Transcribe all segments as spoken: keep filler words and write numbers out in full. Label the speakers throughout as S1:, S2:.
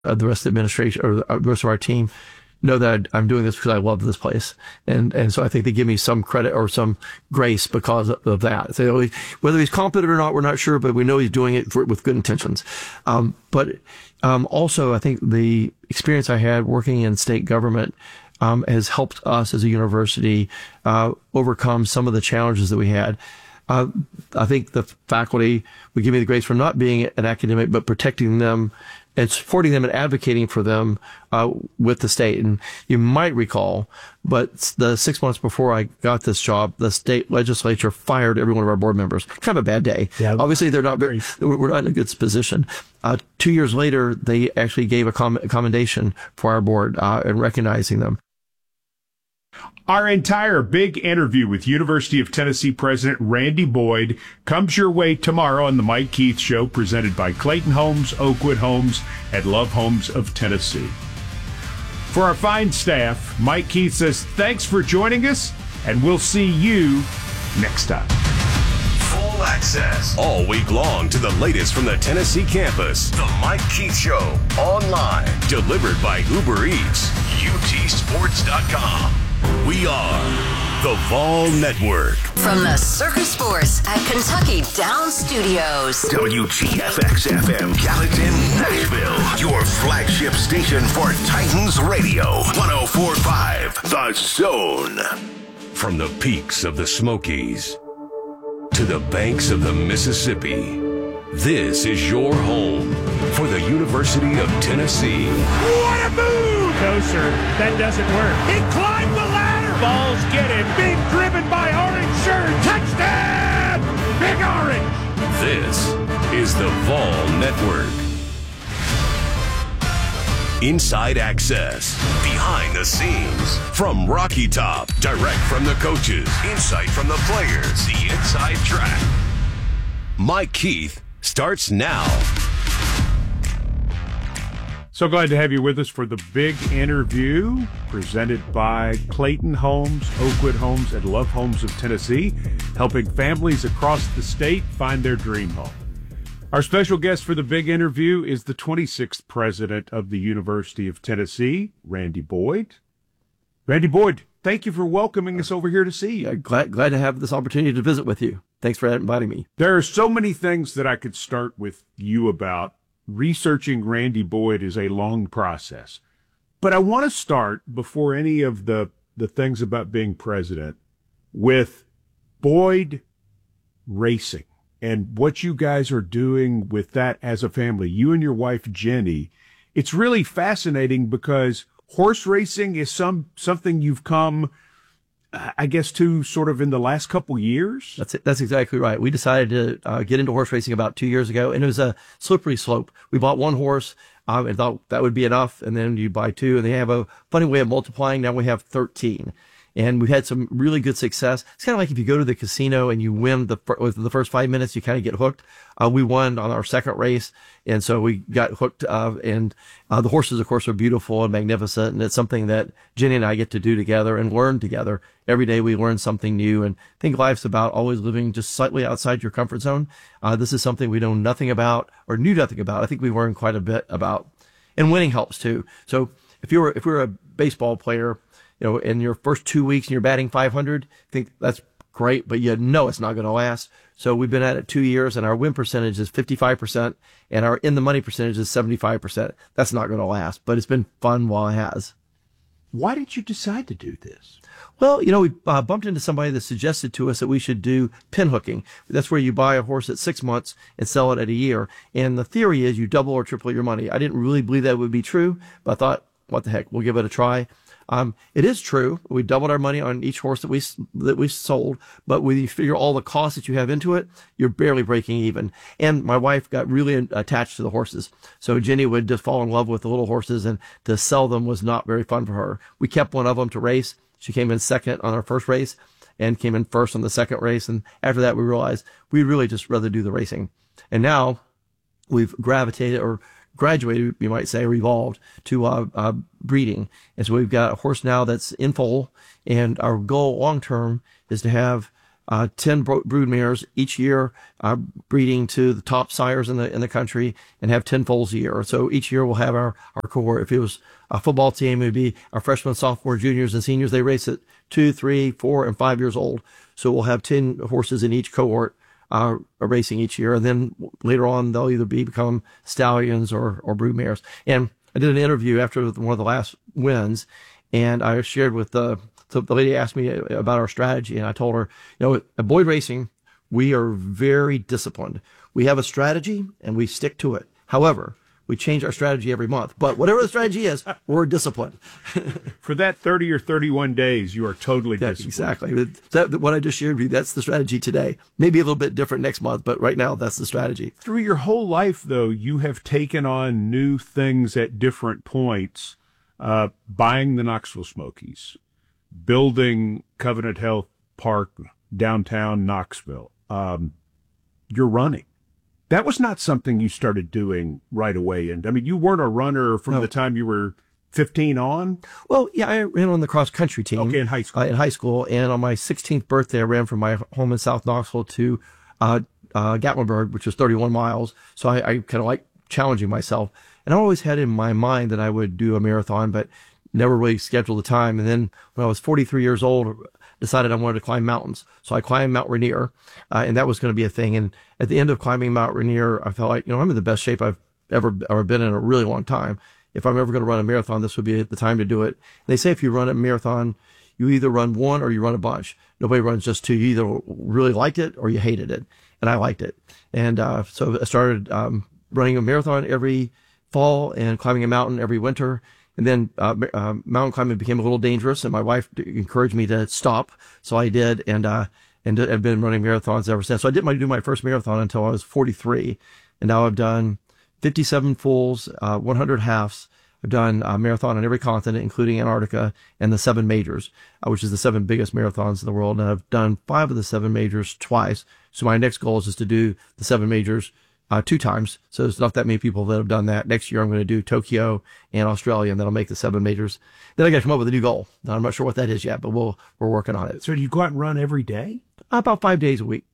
S1: uh, the rest of the administration or the rest of our team know that I'm doing this because I love this place. And, and so I think they give me some credit or some grace because of, of that. So whether he's competent or not, we're not sure, but we know he's doing it for, with good intentions. Um, but, um, also I think the experience I had working in state government, um, has helped us as a university, uh, overcome some of the challenges that we had. Uh, I think the faculty would give me the grace for not being an academic, but protecting them and supporting them and advocating for them uh, with the state. And you might recall, but the six months before I got this job, the state legislature fired every one of our board members. Kind of a bad day. Yeah. Obviously, they're not very, we're not in a good position. Uh, two years later, they actually gave a, com- a commendation for our board uh, and recognizing them.
S2: Our entire big interview with University of Tennessee President Randy Boyd comes your way tomorrow on the Mike Keith Show, presented by Clayton Homes, Oakwood Homes, and Love Homes of Tennessee. For our fine staff, Mike Keith says thanks for joining us, and we'll see you next time.
S3: Full access all week long to the latest from the Tennessee campus. The Mike Keith Show, online, delivered by Uber Eats, U T sports dot com. We are the Vol Network.
S4: From the Circus Sports at Kentucky Downs Studios.
S3: W G F X F M Gallatin, Nashville. Your flagship station for Titans Radio. one oh four point five The Zone. From the peaks of the Smokies to the banks of the Mississippi, this is your home for the University of Tennessee.
S2: What a move! No, sir, that doesn't work. He climbed the ladder. Balls get him. Being driven by orange shirt. Touchdown! Big Orange.
S3: This is the Vol Network. Inside access, behind the scenes, from Rocky Top, direct from the coaches, insight from the players, the inside track. Mike Keith starts now.
S2: So glad to have you with us for the big interview presented by Clayton Homes, Oakwood Homes, and Love Homes of Tennessee, helping families across the state find their dream home. Our special guest for the big interview is the twenty-sixth president of the University of Tennessee, Randy Boyd. Randy Boyd, thank you for welcoming us over here to see you.
S1: Yeah, glad, glad to have this opportunity to visit with you. Thanks for inviting me.
S2: There are so many things that I could start with you about. Researching Randy Boyd is a long process. But I want to start, before any of the, the things about being president, with Boyd Racing and what you guys are doing with that as a family, you and your wife, Jenny. It's really fascinating because horse racing is some something you've come, I guess, to sort of in the last couple years.
S1: That's it. That's exactly right. We decided to uh, get into horse racing about two years ago, and it was a slippery slope. We bought one horse um, and thought that would be enough, and then you buy two, and they have a funny way of multiplying. Now we have thirteen. And we've had some really good success. It's kind of like if you go to the casino and you win the within the first five minutes, you kind of get hooked. Uh, we won on our second race, and so we got hooked. Uh, and uh, the horses, of course, are beautiful and magnificent, and it's something that Jenny and I get to do together and learn together. Every day we learn something new, and I think life's about always living just slightly outside your comfort zone. Uh, this is something we know nothing about or knew nothing about. I think we learned quite a bit about, and winning helps too. So if you're if you're a baseball player, you know, in your first two weeks and you're batting five hundred, I think that's great, but you know it's not going to last. So we've been at it two years and our win percentage is fifty-five percent and our in the money percentage is seventy-five percent. That's not going to last, but it's been fun while it has.
S2: Why did you decide to do this?
S1: Well, you know, we uh, bumped into somebody that suggested to us that we should do pin hooking. That's where you buy a horse at six months and sell it at a year. And the theory is you double or triple your money. I didn't really believe that would be true, but I thought, what the heck, we'll give it a try. Um, it is true. We doubled our money on each horse that we, that we sold, but when you figure all the costs that you have into it, you're barely breaking even. And my wife got really attached to the horses. So Jenny would just fall in love with the little horses, and to sell them was not very fun for her. We kept one of them to race. She came in second on our first race and came in first on the second race. And after that, we realized we'd really just rather do the racing. And now we've gravitated or graduated, you might say, or evolved to uh, uh, breeding. And so we've got a horse now that's in foal, and our goal long term is to have uh, ten bro- brood mares each year, uh, breeding to the top sires in the in the country, and have ten foals a year. So each year we'll have our, our cohort. If it was a football team, it would be our freshmen, sophomore, juniors, and seniors. They race at two, three, four, and five years old. So we'll have ten horses in each cohort uh, racing each year. And then later on, they'll either be become stallions or, or brood mares. And I did an interview after one of the last wins, and I shared with the, so the lady asked me about our strategy, and I told her, you know, at Boyd Racing, we are very disciplined. We have a strategy, and we stick to it. However, we change our strategy every month. But whatever the strategy is, we're disciplined.
S2: For that thirty or thirty-one days, you are totally
S1: Yeah,
S2: disciplined.
S1: exactly. That, what I just shared with you, that's the strategy today. Maybe a little bit different next month, but right now, that's the strategy.
S2: Through your whole life, though, you have taken on new things at different points, uh, buying the Knoxville Smokies, building Covenant Health Park downtown Knoxville. Um, you're running. That was not something you started doing right away. And I mean, you weren't a runner from
S1: No.
S2: the time you were fifteen on?
S1: Well, yeah, I ran on the cross country team.
S2: Okay, in high school.
S1: Uh, in high school. And on my sixteenth birthday, I ran from my home in South Knoxville to uh, uh, Gatlinburg, which was thirty-one miles. So I, I kind of like challenging myself. And I always had in my mind that I would do a marathon, but never really scheduled the time. And then when I was forty-three years old, decided I wanted to climb mountains. So I climbed Mount Rainier, uh, and that was going to be a thing. And at the end of climbing Mount Rainier, I felt like, you know, I'm in the best shape I've ever, ever been in a really long time. If I'm ever going to run a marathon, this would be the time to do it. And they say if you run a marathon, you either run one or you run a bunch. Nobody runs just two. You either really liked it or you hated it. And I liked it. And uh, so I started um, running a marathon every fall and climbing a mountain every winter. And then uh, uh, mountain climbing became a little dangerous, and my wife encouraged me to stop, so I did, and uh, and I've been running marathons ever since. So I didn't do my first marathon until I was forty-three, and now I've done fifty-seven fulls, uh, one hundred halves. I've done a marathon on every continent, including Antarctica, and the seven majors, uh, which is the seven biggest marathons in the world. And I've done five of the seven majors twice. So my next goal is just to do the seven majors Uh, two times. So there's not that many people that have done that. Next year, I'm going to do Tokyo and Australia, and then I'll make the seven majors. Then I got to come up with a new goal. Now, I'm not sure what that is yet, but we'll, we're working on it.
S2: So do you go out and run every day?
S1: About five days a week.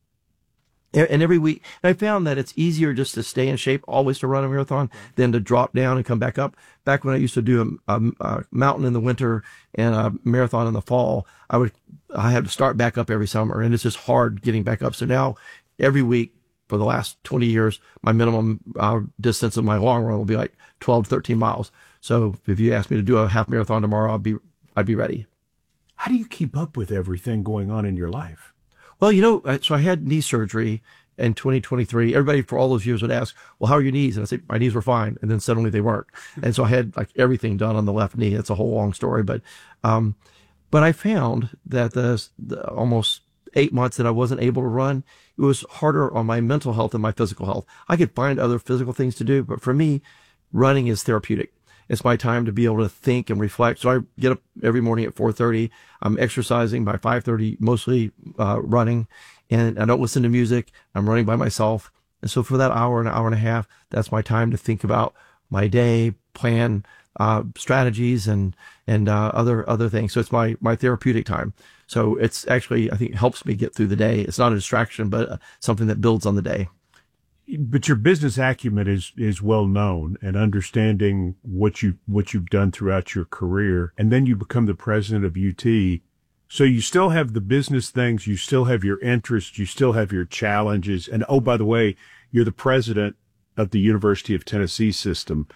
S1: And and every week, and I found that it's easier just to stay in shape, always to run a marathon, than to drop down and come back up. Back when I used to do a, a, a mountain in the winter and a marathon in the fall, I would, I had to start back up every summer, and it's just hard getting back up. So now every week, for the last twenty years, my minimum uh, distance of my long run will be like twelve to thirteen miles. So if you ask me to do a half marathon tomorrow, I'll be, I'd be ready.
S2: How do you keep up with everything going on in your life?
S1: Well, you know, so I had knee surgery in twenty twenty-three. Everybody for all those years would ask, well, how are your knees? And I said, my knees were fine. And then suddenly they weren't. And so I had like everything done on the left knee. It's a whole long story. But, um, but I found that the, the almost eight months that I wasn't able to run, it was harder on my mental health than my physical health. I could find other physical things to do, but for me, running is therapeutic. It's my time to be able to think and reflect. So I get up every morning at four thirty. I'm exercising by five thirty, mostly uh, running, and I don't listen to music. I'm running by myself. And so for that hour, an hour and a half, that's my time to think about my day, plan uh, strategies, and and uh, other other things. So it's my my therapeutic time. So it's actually, I think, helps me get through the day. It's not a distraction, but uh, something that builds on the day.
S2: But your business acumen is is well known, and understanding what you what you've done throughout your career, and then you become the president of U T. So you still have the business things, you still have your interests, you still have your challenges, and oh, by the way, you're the president of the University of Tennessee system.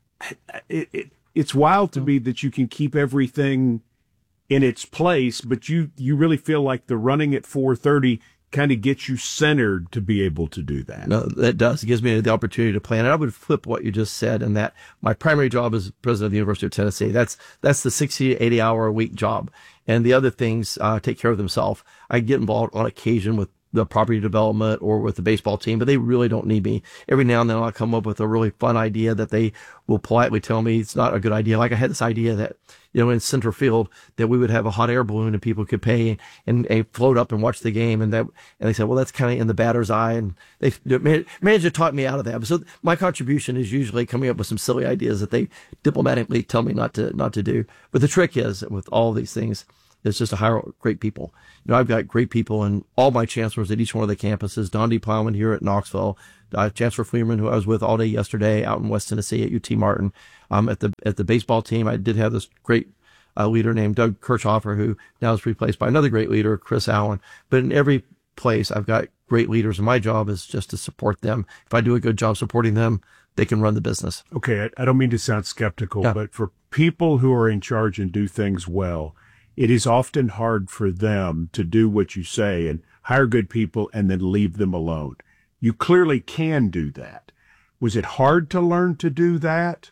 S2: It, it, it's wild to me that you can keep everything in its place, but you you really feel like the running at four thirty kind of gets you centered to be able to do that.
S1: No, that does. It gives me the opportunity to plan. And I would flip what you just said, in that my primary job is president of the University of Tennessee. That's that's the sixty, eighty hour a week job. And the other things uh, take care of themselves. I get involved on occasion with the property development or with the baseball team, but they really don't need me. Every now and then I'll come up with a really fun idea that they will politely tell me it's not a good idea. Like I had this idea that, you know, in center field, that we would have a hot air balloon and people could pay and, and float up and watch the game. And that, and they said, well, that's kind of in the batter's eye. And they managed to talk me out of that. But so my contribution is usually coming up with some silly ideas that they diplomatically tell me not to, not to do. But the trick is with all these things is just to hire great people. You know, I've got great people and all my chancellors at each one of the campuses. Don D. Plowman here at Knoxville, uh, Chancellor Freeman, who I was with all day yesterday out in West Tennessee at U T Martin. Um, at the, at the baseball team, I did have this great uh, leader named Doug Kirchhoffer, who now is replaced by another great leader, Chris Allen. But in every place, I've got great leaders, and my job is just to support them. If I do a good job supporting them, they can run the business.
S2: Okay, I, I don't mean to sound skeptical,
S1: yeah.
S2: but for people who are in charge and do things well, it is often hard for them to do what you say and hire good people and then leave them alone. You clearly can do that. Was it hard to learn to do that,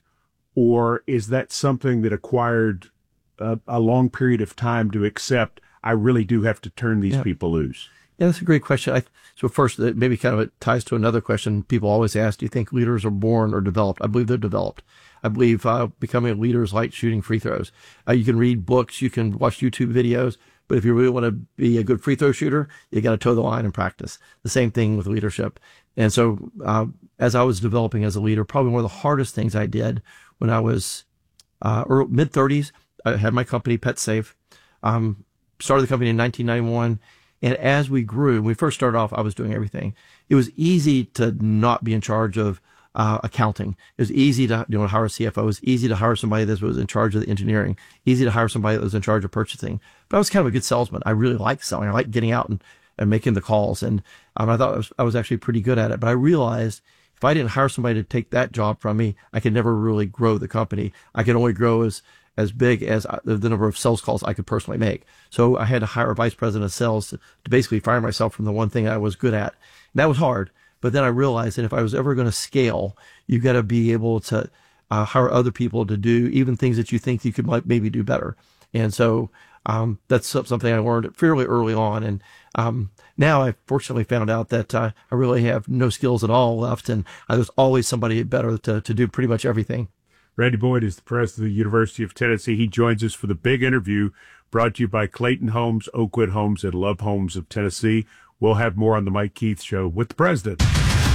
S2: or is that something that acquired a, a long period of time to accept, I really do have to turn these
S1: yeah.
S2: people loose?
S1: Yeah, that's a great question. I, so first, it maybe kind of it ties to another question people always ask, do you think leaders are born or developed? I believe they're developed. I believe uh, becoming a leader is like shooting free throws. Uh, you can read books, you can watch YouTube videos, but if you really want to be a good free throw shooter, you got to toe the line and practice. The same thing with leadership. And so uh, as I was developing as a leader, probably one of the hardest things I did when I was uh, mid thirties, I had my company, Pet Safe, um, started the company in nineteen ninety-one. And as we grew, when we first started off, I was doing everything. It was easy to not be in charge of uh, accounting. It was easy to, you know, hire a C F O. It was easy to hire somebody that was in charge of the engineering. Easy to hire somebody that was in charge of purchasing. But I was kind of a good salesman. I really liked selling. I liked getting out and, and making the calls. And um, I thought I was, I was actually pretty good at it. But I realized if I didn't hire somebody to take that job from me, I could never really grow the company. I could only grow as as big as the number of sales calls I could personally make. So I had to hire a vice president of sales to, to basically fire myself from the one thing I was good at. And that was hard. But then I realized that if I was ever going to scale, you got to be able to uh, hire other people to do even things that you think you could might maybe do better. And so um, that's something I learned fairly early on. And um, now I fortunately found out that uh, I really have no skills at all left, and uh, there's always somebody better to, to do pretty much everything.
S2: Randy Boyd is the president of the University of Tennessee. He joins us for the big interview brought to you by Clayton Homes, Oakwood Homes, and Love Homes of Tennessee. We'll have more on the Mike Keith Show with the president.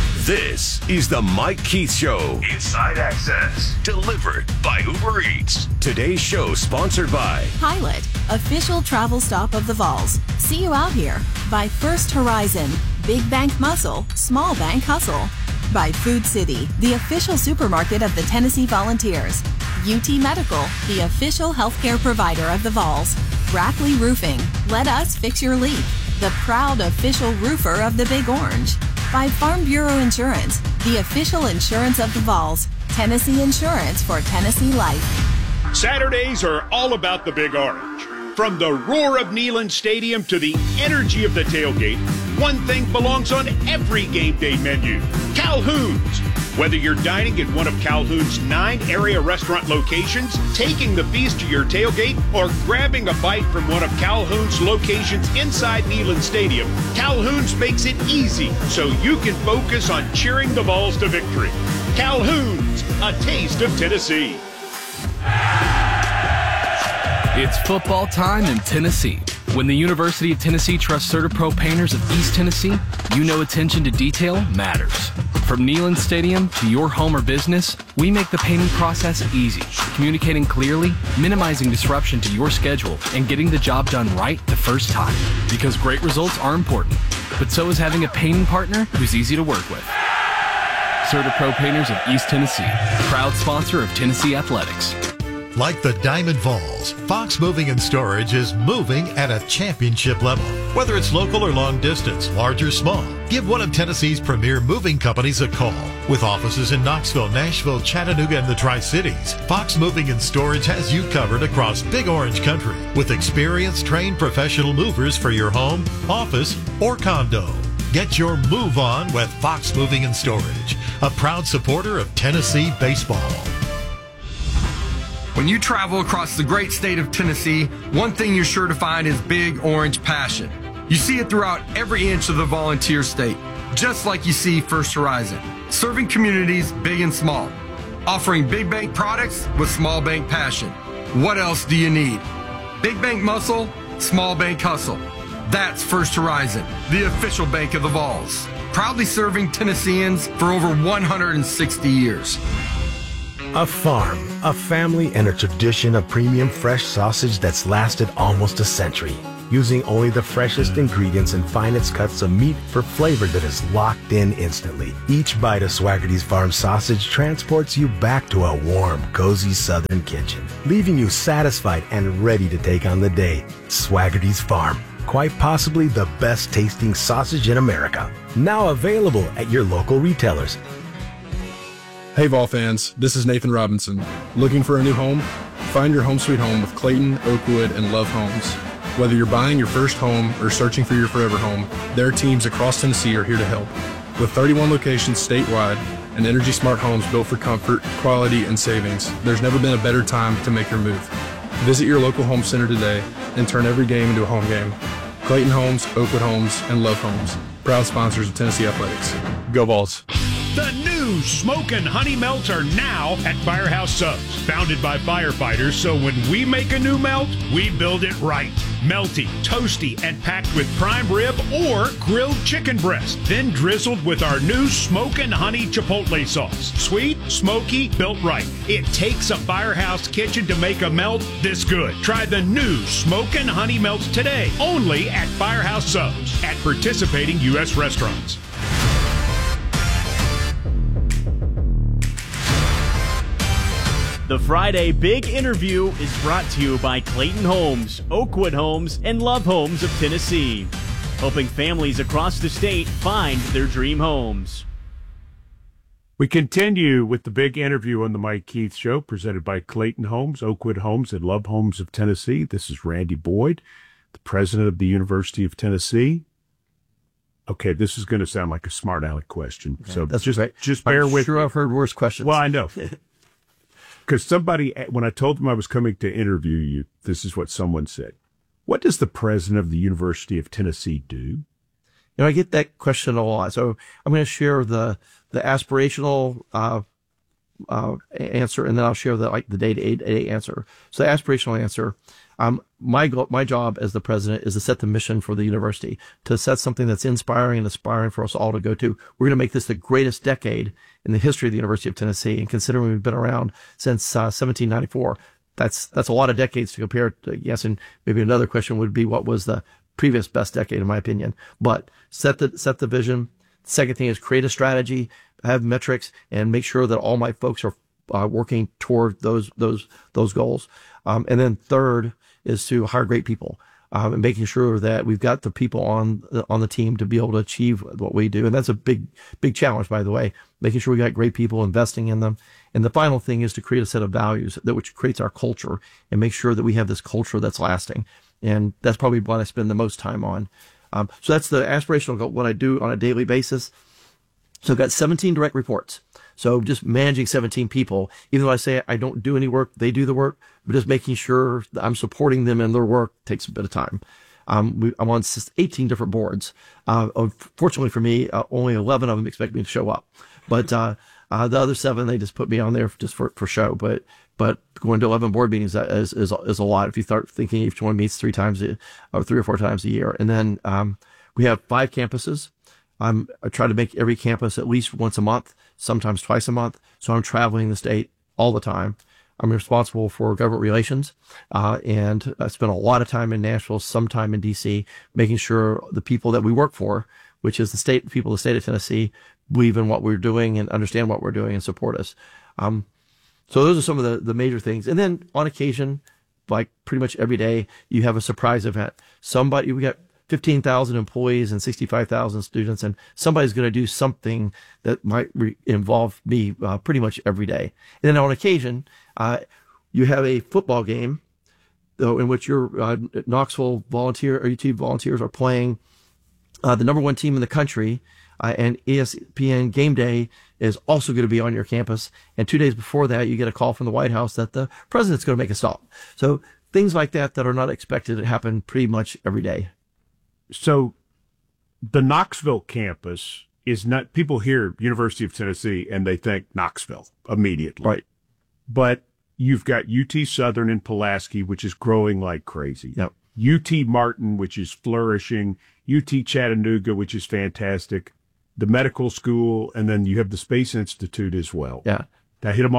S3: This is the Mike Keith Show. Inside Access. Delivered by Uber Eats. Today's show sponsored by
S5: Pilot, official travel stop of the Vols. See you out here. By First Horizon, Big Bank Muscle, Small Bank Hustle. By Food City, the official supermarket of the Tennessee Volunteers. U T Medical, the official healthcare provider of the Vols. Brackley Roofing, let us fix your leak. The proud official roofer of the Big Orange. By Farm Bureau Insurance, the official insurance of the Vols. Tennessee Insurance for Tennessee Life.
S6: Saturdays are all about the Big Orange. From the roar of Neyland Stadium to the energy of the tailgate, one thing belongs on every game day menu: Calhoun's. Whether you're dining at one of Calhoun's nine area restaurant locations, taking the feast to your tailgate, or grabbing a bite from one of Calhoun's locations inside Neyland Stadium, Calhoun's makes it easy so you can focus on cheering the Vols to victory. Calhoun's, a taste of Tennessee.
S7: It's football time in Tennessee. When the University of Tennessee trusts CertaPro painters of East Tennessee, you know attention to detail matters. From Neyland Stadium to your home or business, we make the painting process easy, communicating clearly, minimizing disruption to your schedule, and getting the job done right the first time. Because great results are important, but so is having a painting partner who's easy to work with. CertaPro Painters of East Tennessee, proud sponsor of Tennessee Athletics.
S8: Like the Diamond Vols, Fox Moving and Storage is moving at a championship level. Whether it's local or long distance, large or small, give one of Tennessee's premier moving companies a call. With offices in Knoxville, Nashville, Chattanooga, and the Tri-Cities, Fox Moving and Storage has you covered across Big Orange Country with experienced, trained professional movers for your home, office, or condo. Get your move on with Fox Moving and Storage, a proud supporter of Tennessee baseball.
S9: When you travel across the great state of Tennessee, one thing you're sure to find is Big Orange passion. You see it throughout every inch of the Volunteer State, just like you see First Horizon, serving communities big and small, offering big bank products with small bank passion. What else do you need? Big bank muscle, small bank hustle. That's First Horizon, the official bank of the Vols, proudly serving Tennesseans for over one hundred sixty years.
S10: A farm, a family, and a tradition of premium fresh sausage that's lasted almost a century. Using only the freshest ingredients and finest cuts of meat for flavor that is locked in instantly. Each bite of Swaggerty's Farm sausage transports you back to a warm, cozy southern kitchen, leaving you satisfied and ready to take on the day. Swaggerty's Farm, quite possibly the best tasting sausage in America. Now available at your local retailers.
S11: Hey Vol fans, this is Nathan Robinson. Looking for a new home? Find your home sweet home with Clayton, Oakwood, and Love Homes. Whether you're buying your first home or searching for your forever home, their teams across Tennessee are here to help. With thirty-one locations statewide and Energy Smart homes built for comfort, quality, and savings, there's never been a better time to make your move. Visit your local home center today and turn every game into a home game. Clayton Homes, Oakwood Homes, and Love Homes, proud sponsors of Tennessee Athletics. Go Vols.
S6: The new Smokin' Honey Melts are now at Firehouse Subs. Founded by firefighters, so when we make a new melt, we build it right. Melty, toasty, and packed with prime rib or grilled chicken breast. Then drizzled with our new Smokin' Honey Chipotle sauce. Sweet, smoky, built right. It takes a Firehouse kitchen to make a melt this good. Try the new Smokin' Honey Melts today, only at Firehouse Subs at participating U S restaurants.
S12: The Friday Big Interview is brought to you by Clayton Homes, Oakwood Homes, and Love Homes of Tennessee, helping families across the state find their dream homes.
S2: We continue with the Big Interview on the Mike Keith Show, presented by Clayton Homes, Oakwood Homes, and Love Homes of Tennessee. This is Randy Boyd, the president of the University of Tennessee. Okay, this is going to sound like a smart aleck question,
S1: Okay,
S2: so
S1: that's
S2: just
S1: great.
S2: just bear
S1: I'm
S2: with
S1: sure
S2: me.
S1: I've heard worse questions.
S2: Well, I know. Because somebody, when I told them I was coming to interview you, this is what someone said. What does the president of the University of Tennessee do?
S1: You know, I get that question a lot. So I'm going to share the, the aspirational, uh, uh, answer, and then I'll share the, like the day to day answer. So the aspirational answer, um, my go- my job as the president is to set the mission for the university, to set something that's inspiring and aspiring for us all to go to. We're going to make this the greatest decade in the history of the University of Tennessee. And considering we've been around since uh, seventeen ninety-four, that's, that's a lot of decades to compare to. Yes. And maybe another question would be, what was the previous best decade, in my opinion? But set the, set the vision. Second thing is create a strategy, have metrics, and make sure that all my folks are uh, working toward those, those, those goals. Um, and then third is to hire great people, um, and making sure that we've got the people on the, on the team to be able to achieve what we do. And that's a big, big challenge, by the way, making sure we got great people, investing in them. And the final thing is to create a set of values that which creates our culture, and make sure that we have this culture that's lasting. And that's probably what I spend the most time on. Um, so that's the aspirational goal, what I do on a daily basis. So I've got seventeen direct reports. So just managing seventeen people, even though I say I don't do any work, they do the work, but just making sure that I'm supporting them in their work takes a bit of time. Um, we, I'm on eighteen different boards. Uh, fortunately for me, uh, only eleven of them expect me to show up. But, uh, uh, the other seven, they just put me on there just for, for show. But, but going to eleven board meetings is, is, is a lot. If you start thinking each one meets three times, a, or three or four times a year. And then, um, we have five campuses. I'm, I try to make every campus at least once a month, sometimes twice a month. So I'm traveling the state all the time. I'm responsible for government relations, uh, and I spend a lot of time in Nashville, some time in D C, making sure the people that we work for, which is the state people of the state of Tennessee, believe in what we're doing and understand what we're doing and support us. Um, so those are some of the, the major things. And then on occasion, like pretty much every day, you have a surprise event. Somebody, we got fifteen thousand employees and sixty-five thousand students, and somebody's going to do something that might re- involve me uh, pretty much every day. And then on occasion, uh, you have a football game, though, in which your uh, Knoxville volunteer or U T volunteers are playing uh, the number one team in the country, uh, and E S P N Game Day is also going to be on your campus. And two days before that, you get a call from the White House that the president's going to make a stop. So things like that that are not expected happen pretty much every day.
S2: So the Knoxville campus is not, people hear University of Tennessee and they think Knoxville immediately.
S1: Right.
S2: But you've got U T Southern in Pulaski, which is growing like crazy.
S1: Yep.
S2: U T Martin, which is flourishing. U T Chattanooga, which is fantastic. The medical school, and then you have the Space Institute as well.
S1: Yeah.
S2: Did I hit them all?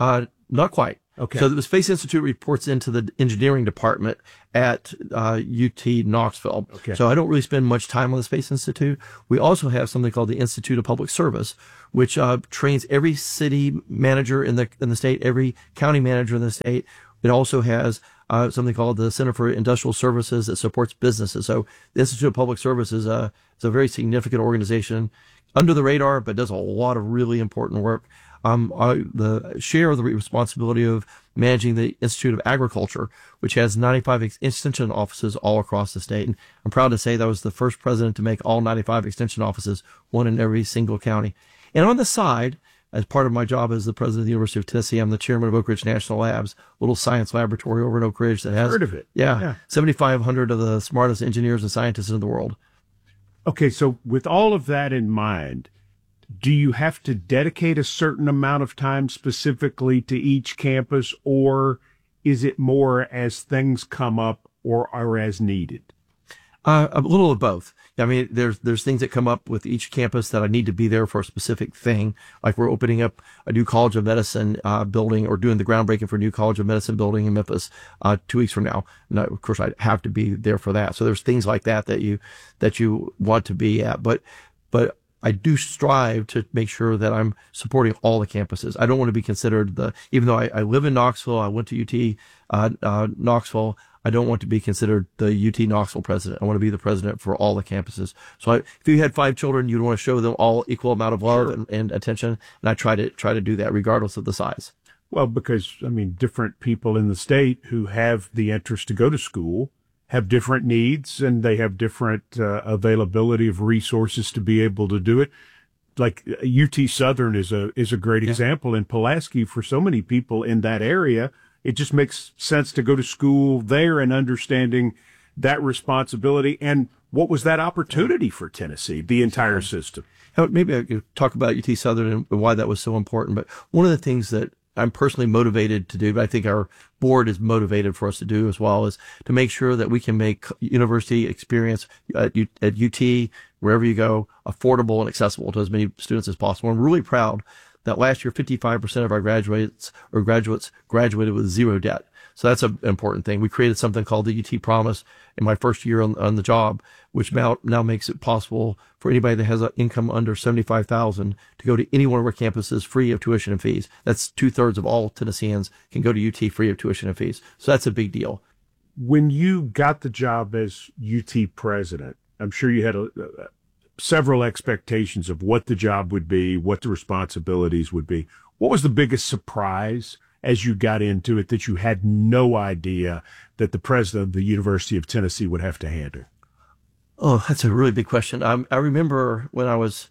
S1: Uh, not quite.
S2: Okay.
S1: So the Space Institute reports into the engineering department at uh, U T Knoxville.
S2: Okay.
S1: So I don't really spend much time on the Space Institute. We also have something called the Institute of Public Service, which uh, trains every city manager in the in the state, every county manager in the state. It also has uh, something called the Center for Industrial Services that supports businesses. So the Institute of Public Service is a, is a very significant organization under the radar, but does a lot of really important work. Um, I, the share of the responsibility of managing the Institute of Agriculture, which has ninety-five ex- extension offices all across the state. And I'm proud to say that I was the first president to make all ninety-five extension offices, one in every single county. And on the side, as part of my job as the president of the University of Tennessee, I'm the chairman of Oak Ridge National Labs, a little science laboratory over in Oak Ridge that has
S2: heard of it.
S1: Yeah,
S2: yeah.
S1: seventy-five hundred of the smartest engineers and scientists in the world.
S2: Okay, so with all of that in mind, do you have to dedicate a certain amount of time specifically to each campus, or is it more as things come up or are as needed?
S1: Uh, a little of both. I mean, there's there's things that come up with each campus that I need to be there for a specific thing. Like we're opening up a new College of Medicine uh, building, or doing the groundbreaking for a new College of Medicine building in Memphis uh, two weeks from now. And I, of course, I have to be there for that. So there's things like that that you that you want to be at. But but I do strive to make sure that I'm supporting all the campuses. I don't want to be considered the, even though I, I live in Knoxville, I went to U T uh, uh, Knoxville, I don't want to be considered the U T Knoxville president. I want to be the president for all the campuses. So I, if you had five children, you'd want to show them all equal amount of love sure. and, and attention. And I try to try to do that regardless of the size.
S2: Well, because, I mean, different people in the state who have the interest to go to school have different needs, and they have different uh, availability of resources to be able to do it. Like U T Southern is a is a great yeah. example in Pulaski. For so many people in that area, it just makes sense to go to school there, and understanding that responsibility. And what was that opportunity for Tennessee, the entire system?
S1: Maybe I could talk about U T Southern and why that was so important. But one of the things that I'm personally motivated to do, but I think our board is motivated for us to do as well, is to make sure that we can make university experience at, U- at U T, wherever you go, affordable and accessible to as many students as possible. I'm really proud that last year, fifty-five percent of our graduates or graduates graduated with zero debt. So that's an important thing. We created something called the U T Promise in my first year on, on the job, which now, now makes it possible for anybody that has an income under seventy-five thousand dollars to go to any one of our campuses free of tuition and fees. That's two thirds of all Tennesseans can go to U T free of tuition and fees. So that's a big deal.
S2: When you got the job as U T president, I'm sure you had a, a, several expectations of what the job would be, what the responsibilities would be. What was the biggest surprise as you got into it that you had no idea that the president of the University of Tennessee would have to handle?
S1: Oh, that's a really big question. Um, I remember when I was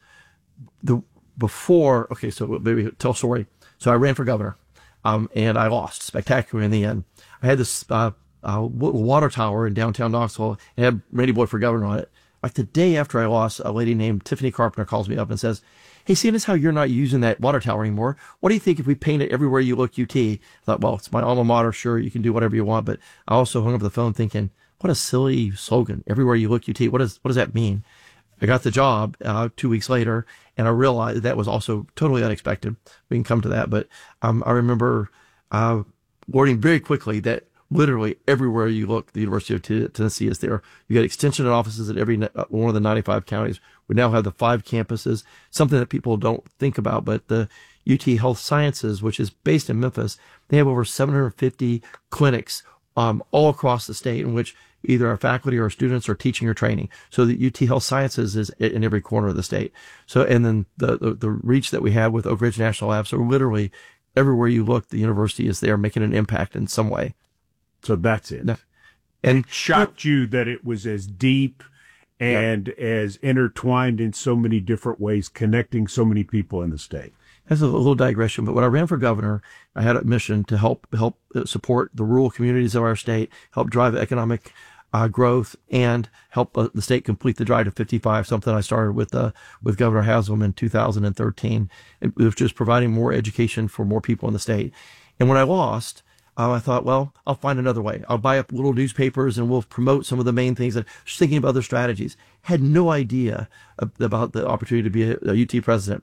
S1: the before. Okay, so maybe tell a story. So I ran for governor, um, and I lost spectacularly in the end. I had this uh, uh, water tower in downtown Knoxville, and had Randy Boyd for governor on it. Like the day after I lost, a lady named Tiffany Carpenter calls me up and says, "Hey, seeing as how you're not using that water tower anymore, what do you think if we paint it everywhere you look U T?" I thought, well, it's my alma mater. Sure, you can do whatever you want. But I also hung up the phone thinking, what a silly slogan. Everywhere you look U T. What does, what does that mean? I got the job uh, two weeks later, and I realized that was also totally unexpected. We can come to that. But um, I remember uh, learning very quickly that literally everywhere you look, the University of T- Tennessee is there. You got extension offices at every one of the ninety-five counties. We now have the five campuses, something that people don't think about, but the U T Health Sciences, which is based in Memphis, they have over seven hundred fifty clinics um, all across the state in which either our faculty or our students are teaching or training. So the U T Health Sciences is in every corner of the state. So, and then the, the, the reach that we have with Oak Ridge National Labs. So literally everywhere you look, the university is there making an impact in some way.
S2: So that's it.
S1: No.
S2: And it shocked you that it was as deep and yeah. as intertwined in so many different ways, connecting so many people in the state.
S1: That's a little digression, but when I ran for governor, I had a mission to help help support the rural communities of our state, help drive economic uh, growth, and help uh, the state complete the drive to fifty-five. Something I started with uh, with Governor Haslam in two thousand thirteen. It was just providing more education for more people in the state. And when I lost, Um, I thought, well, I'll find another way. I'll buy up little newspapers and we'll promote some of the main things. And just thinking of other strategies. Had no idea about the opportunity to be a, a U T president.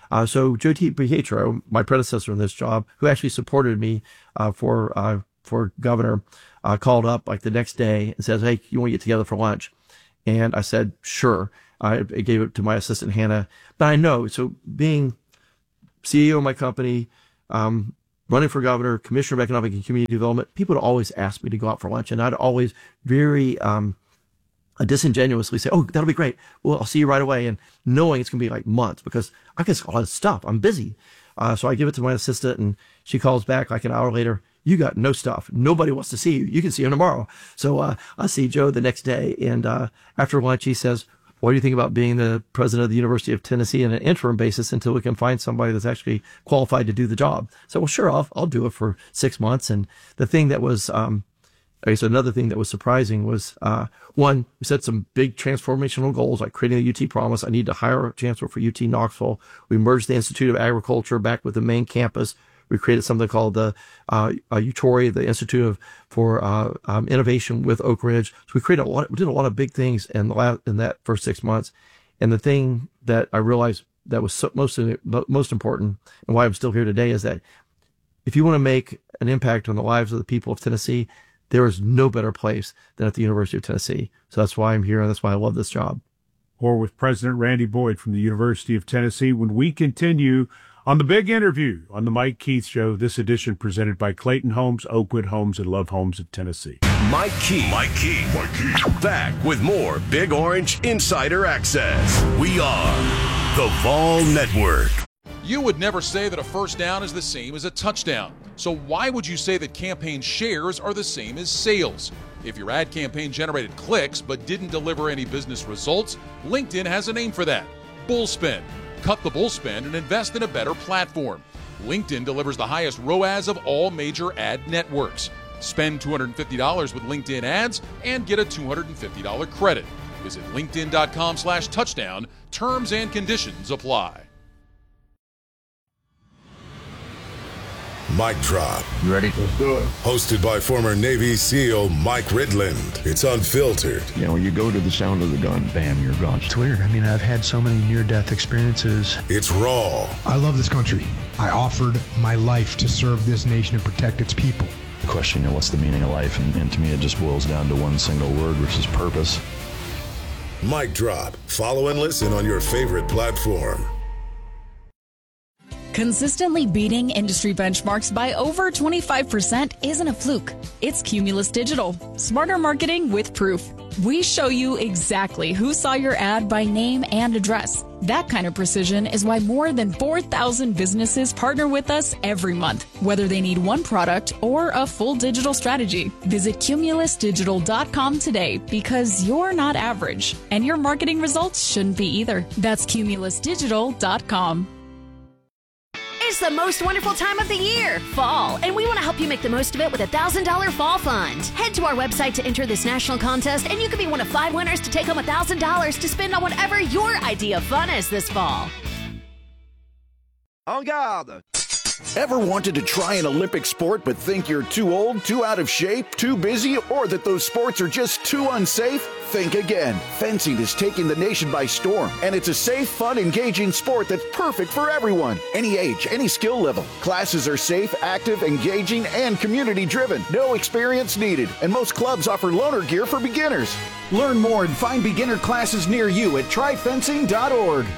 S1: Uh, so Joe T. Pietro, my predecessor in this job, who actually supported me uh, for uh, for governor, uh, called up like the next day and says, "Hey, you want to get together for lunch?" And I said, "Sure." I, I gave it to my assistant Hannah, but I know so being C E O of my company, um, running for governor, commissioner of economic and community development, people would always ask me to go out for lunch, and I'd always very um, disingenuously say, "Oh, that'll be great. Well, I'll see you right away," and knowing it's going to be like months because I get a lot of stuff. I'm busy. Uh, so I give it to my assistant, and she calls back like an hour later. "You got no stuff. Nobody wants to see you. You can see him tomorrow." So uh, I see Joe the next day, and uh, after lunch, he says, "What do you think about being the president of the University of Tennessee on an interim basis until we can find somebody that's actually qualified to do the job?" So, well, sure, I'll, I'll do it for six months. And the thing that was, um, I guess another thing that was surprising was, uh, one, we set some big transformational goals, like creating the U T Promise. I need to hire a chancellor for U T Knoxville. We merged the Institute of Agriculture back with the main campus. We created something called the uh, uh, U T O R I, the Institute of for uh, um, Innovation with Oak Ridge. So we created a lot. We did a lot of big things in the last, in that first six months. And the thing that I realized that was so, most most important, and why I'm still here today, is that if you want to make an impact on the lives of the people of Tennessee, there is no better place than at the University of Tennessee. So that's why I'm here, and that's why I love this job.
S2: Or with President Randy Boyd from the University of Tennessee when we continue on the big interview on the Mike Keith Show, this edition presented by Clayton Homes, Oakwood Homes, and Love Homes of Tennessee.
S3: Mike Keith. Mike Keith. Mike Keith. Back with more Big Orange Insider Access. We are the Vol Network.
S13: You would never say that a first down is the same as a touchdown. So why would you say that campaign shares are the same as sales? If your ad campaign generated clicks but didn't deliver any business results, LinkedIn has a name for that: Bullspend. Cut the bullspend and invest in a better platform. LinkedIn delivers the highest R O A S of all major ad networks. Spend two hundred fifty dollars with LinkedIn ads and get a two hundred fifty dollars credit. Visit linkedin.com slash touchdown. Terms and conditions apply.
S14: Mic Drop.
S15: You ready? Let's do it.
S14: Hosted by former Navy SEAL Mike Ridland. It's unfiltered.
S15: You know, you go to the sound of the gun, bam, you're gone.
S16: It's weird. I mean, I've had so many near-death experiences.
S14: It's raw.
S17: I love this country. I offered my life to serve this nation and protect its people.
S15: The question, you know, what's the meaning of life? And, and to me, it just boils down to one single word, which is purpose.
S14: Mic Drop. Follow and listen on your favorite platform.
S18: Consistently beating industry benchmarks by over twenty-five percent isn't a fluke. It's Cumulus Digital. Smarter marketing with proof. We show you exactly who saw your ad by name and address. That kind of precision is why more than four thousand businesses partner with us every month, whether they need one product or a full digital strategy. Visit cumulus digital dot com today, because you're not average, and your marketing results shouldn't be either. That's cumulus digital dot com.
S19: It's the most wonderful time of the year, fall, and we want to help you make the most of it with a one thousand dollars Fall Fund. Head to our website to enter this national contest, and you can be one of five winners to take home one thousand dollars to spend on whatever your idea of fun is this fall.
S20: En garde! Ever wanted to try an Olympic sport but think you're too old, too out of shape, too busy, or that those sports are just too unsafe? Think again. Fencing is taking the nation by storm, and it's a safe, fun, engaging sport that's perfect for everyone. Any age, any skill level. Classes are safe, active, engaging, and community-driven. No experience needed, and most clubs offer loaner gear for beginners. Learn more and find beginner classes near you at try fencing dot org.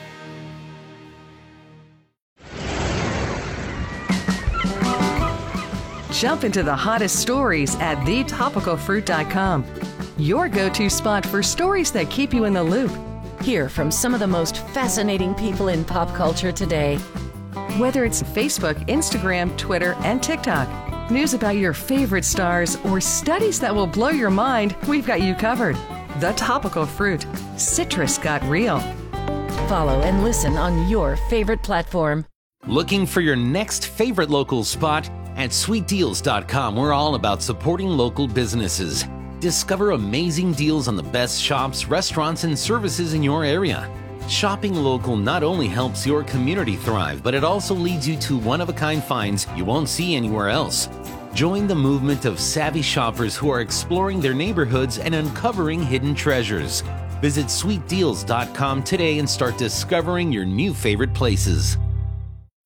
S21: Jump into the hottest stories at the topical fruit dot com. Your go-to spot for stories that keep you in the loop.
S22: Hear from some of the most fascinating people in pop culture today.
S21: Whether it's Facebook, Instagram, Twitter, and TikTok, news about your favorite stars, or studies that will blow your mind, we've got you covered. The Topical Fruit. Citrus got real.
S22: Follow and listen on your favorite platform.
S23: Looking for your next favorite local spot? At sweet deals dot com, we're all about supporting local businesses. Discover amazing deals on the best shops, restaurants, and services in your area. Shopping local not only helps your community thrive, but it also leads you to one-of-a-kind finds you won't see anywhere else. Join the movement of savvy shoppers who are exploring their neighborhoods and uncovering hidden treasures. Visit sweet deals dot com today and start discovering your new favorite places.